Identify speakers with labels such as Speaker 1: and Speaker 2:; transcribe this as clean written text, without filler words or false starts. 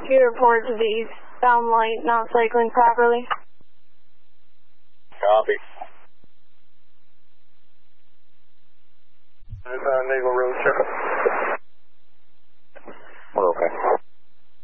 Speaker 1: computer reports the eastbound light not cycling properly.
Speaker 2: Copy.
Speaker 3: Naval Road, check.